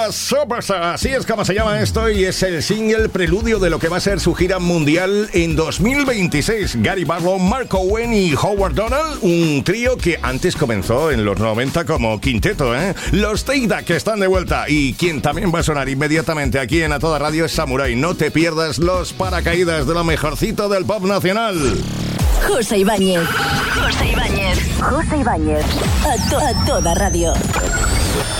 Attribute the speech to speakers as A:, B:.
A: America Superstar. Así es como se llama esto y es el single preludio de lo que va a ser su gira mundial en 2026. Gary Barlow, Mark Owen y Howard Donald, un trío que antes comenzó en los 90 como quinteto, ¿eh? Los Take That, que están de vuelta, y quien también va a sonar inmediatamente aquí en A Toda Radio es Samurai. No te pierdas los paracaídas de lo mejorcito del pop nacional.
B: José Ibáñez. José Ibáñez. José Ibáñez. A Toda Radio.